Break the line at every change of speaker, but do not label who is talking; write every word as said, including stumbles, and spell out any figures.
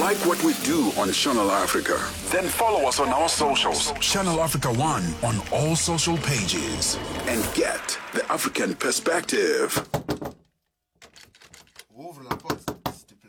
like what we do on Channel Africa?
Then follow us on our socials.
Channel Africa One on all social pages.
And get the African perspective.